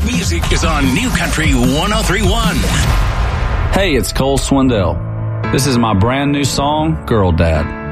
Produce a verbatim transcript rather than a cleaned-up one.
music is on New Country one oh three point one. Hey, it's Cole Swindell. This is my brand new song, Girl Dad.